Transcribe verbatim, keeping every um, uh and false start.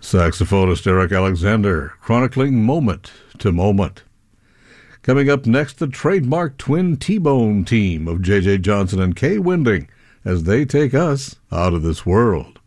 Saxophonist Eric Alexander, chronicling moment to moment. Coming up next, the trademark twin T-Bone team of J J Johnson and Kay Winding as they take us out of this world.